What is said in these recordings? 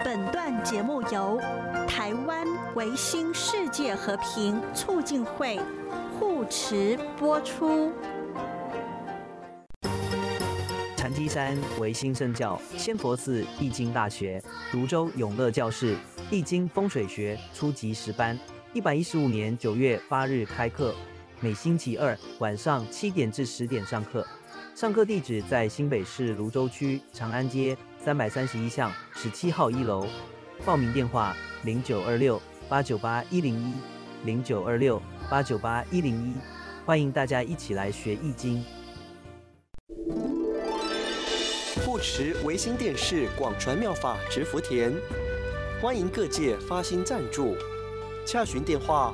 本段节目由台湾维新世界和平促进会护持播出。 禅机山维新圣教仙佛寺易经大学泸州永乐教室易经风水学初级10班，115年9月8日开课，每星期二晚上7点至10点上课。上课地址在新北市泸州区长安街331巷17号1楼。报名电话0926-898-101 0926-898-101。欢迎大家一起来学易经。 护持维新电视广传妙法植福田，欢迎各界发心赞助，洽询电话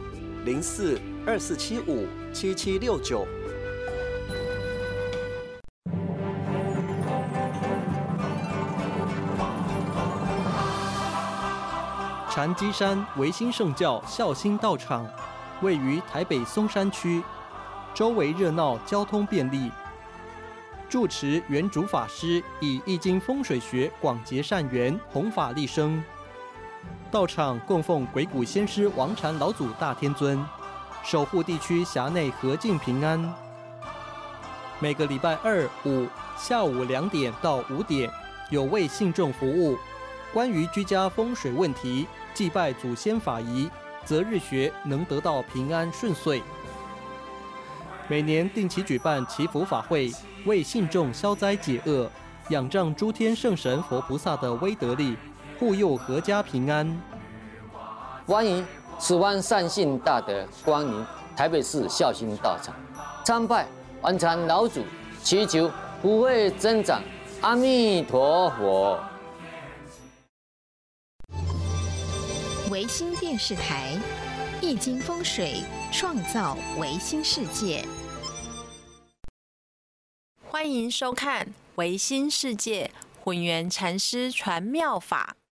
04-2475-7769。 禅机山维新圣教孝心道场位于台北松山区，周围热闹，交通便利。住持原主法师以易经风水学广结善缘，弘法利生。道场供奉鬼谷先师王禅老祖大天尊，守护地区辖内和静平安。每个礼拜2、5下午2点到5点有为信众服务，关于居家风水问题、祭拜祖先法仪，择日学能得到平安顺遂。每年定期举办祈福法会，为信众消灾解厄，仰仗诸天圣神佛菩萨的威德力，护佑阖家平安。 欢迎10万善信大德光临台北市孝心道场，参拜王禅老祖，祈求福慧增长。阿弥陀佛。 维新电视台，易经风水创造维新世界。 欢迎收看《维新世界混元禅师传妙法》。